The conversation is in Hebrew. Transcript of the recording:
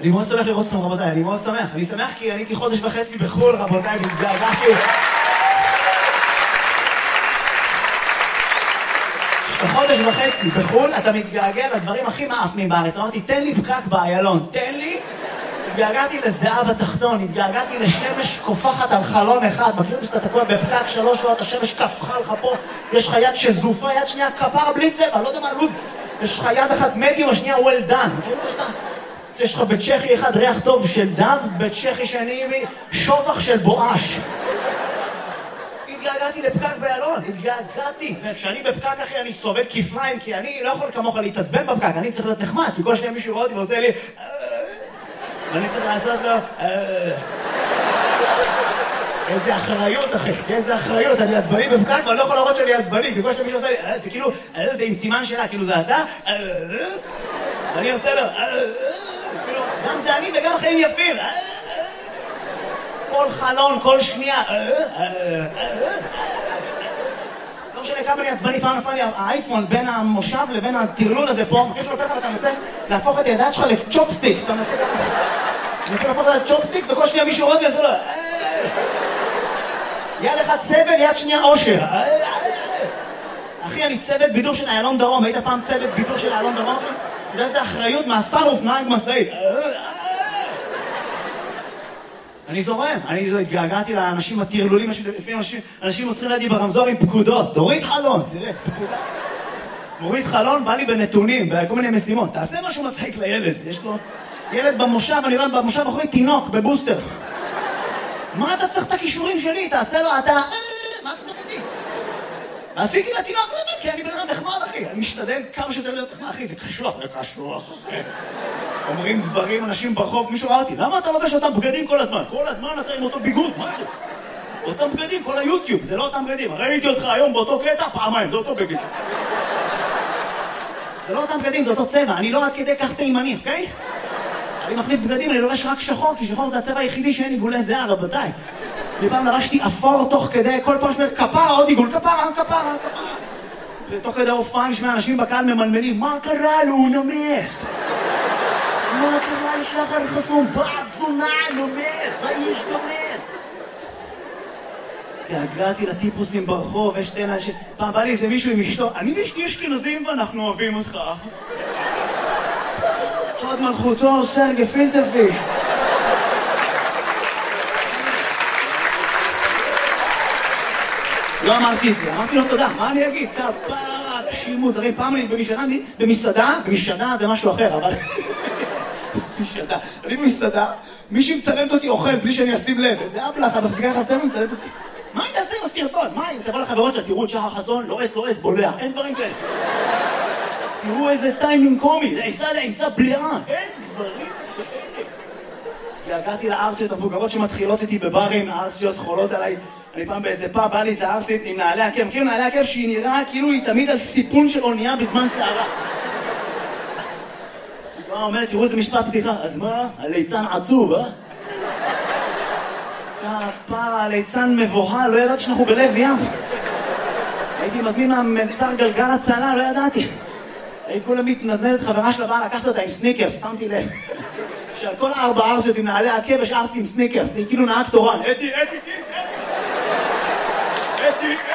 אני מאוד שמח לראות אתכם רבותיי, אני מאוד שמח. אני שמח כי אני הייתי חודש וחצי בחול רבותיי, והתגעגעתי. בחודש וחצי בחול אתה מתגעגע לדברים הכי מאפנים בארץ. אמרתי תן לי פקק באיילון, תן לי. התגעגעתי לזהב התחתון, התגעגעתי לשמש קופחת על חלון אחד. מכירים שאתה תקוע בפקק 3 שעות, השמש קפחה לך פה, יש לך יד שזופה, יד שנייה כפר בלי צבע, לא יודע מה לוז, יש לך יד אחת מדיום, השנייה well done. מכירים שאתה יש לך בצ'כי אחד ריח טוב של דב, בצ'כי שאני שובח של בואש. התגעגעתי לפקק באיילון, התגעגעתי. וכשאני בפקק אחי אני סובל כפליים, כי אני לא יכול כמוך להתעצבן בפקק, אני צריך להיות נחמד, כי כל שניה מישהו רואה אותי ועושה לי ואני צריך לעשות לו איזה אחריות אחי, איזה אחריות, אני עצבני בפקק ואני לא יכול להראות שאני עצבני, כי כל שניה מישהו עושה לי זה כאילו, זה עם סימן שלה, כאילו זה אתה ואני עושה לו גם זה אני וגם חיים יפים כל חלון, כל שנייה לא משנה כמה אני עצבני, פעם נפל לי האייפון בין המושב לבין הטרלול הזה פה, מכיר שלא לך ואתה מנסה להפוך את הידיים שלך לצ'ופסטיקס, אתה מנסה להפוך את הצ'ופסטיקס וכל שנייה מישהו רואה וזה לא יד אחד סבל, יד שנייה אושר אחי אני צוות בידור של איילון דרום, היית פעם צוות בידור של איילון דרום? אתה יודע איזה אחריות מהסלוף נהג משאית אני זורם, אני התגעגעתי לאנשים הטרלולים, אנשים עוצרים לידי ברמזור עם פקודות, תוריד חלון, תראה, פקודה. תוריד חלון, בא לי בנתונים, בכל מיני משימות, תעשה משהו מצחיק לילד, יש לו ילד במושב, אני רואה במושב אחרי תינוק, בבוסטר. מה אתה צריך את הכישורים שלי? תעשה לו, אתה... מה אתה צריך אותי? עשיתי לתינוק, כי אני בן אדם נחמד אחי, אני משתדל כמה שיותר להיות נחמד אחי, זה קשוח, זה קשוח אחי. אומרים דברים, אנשים ברחוב, מישהו ראה אותי, למה אתה לובש אותם בגדים כל הזמן? כל הזמן אתה עם אותו ביגוד, מה זה? אותם בגדים, כל היוטיוב, זה לא אותם בגדים. ראיתי אותך היום באותו קטע, פעמיים, זה אותו בגד. זה לא אותם בגדים, זה אותו צבע, אני לא עד כדי כך תימני, אוקיי? אני מחליף בגדים, אני לובש רק שחור, כי שחור זה הצבע היחידי שאין עיגולי זהה, רבותיי. פעם לרשתי אפור תוך כדי, כל פעם שמרת כפרה, עוד עיגול, כפרה. ותוך כדי הופעה נשמע אנשים בקהל ממלמלים, מה קרה לו, הוא נמס? מה קרה לשחר חסום? בעד זונה, נמס, האיש נמס. התגעגעתי לטיפוסים ברחוב, יש שתי אנשים, פעם בא לי איזה מישהו עם אשתו, אני ואשתי אשכנזים ואנחנו אוהבים אותך. חוד מלכותו, סרגי פילטרפיש. לא אמרתי את זה, אמרתי לו תודה, מה אני אגיד? כפרה, אנשים מוזרים, פעם אני במסעדה זה משהו אחר, אבל... אני במסעדה, מישהי מצלמת אותי אוכל בלי שאני אשים לב, איזה אבלחה, בחזיקה חלטה ומצלמת אותי. מה היא תעשה עם הסרטון? מה היא? תבוא לחברות שלה, תראו את שחר חסון, לא אס, בולע, אין דברים כאלה. תראו איזה טיימינג קומי, לעיסה בליעה, אין דברים כאלה. הגעתי לארסיות המבוגרות שמתחילות איתי בברים, הארסיות חולות עליי. אני פעם באיזה פאב, בא לי איזה ארסית עם נעלי עקב, מכירים נעלי עקב שהיא נראה כאילו היא תמיד על סיפון של אונייה בזמן שערה. היא כבר אומרת, תראו איזה משפט פתיחה, אז מה? הליצן עצוב, כפרה, הליצן מבוהל, לא ידעתי שאנחנו בלב ים. הייתי מזמין מהמלצר גלגל הצלה, לא ידעתי. הייתי כולה מתנדנדת, חברה שלה באה לקחת אותה עם סניקרס, שמתי לב. שעל כל 4 ארסיות עם נעלי עקב יש ארסית עם סניקרס, היא כאילו נהג תורן. אתי,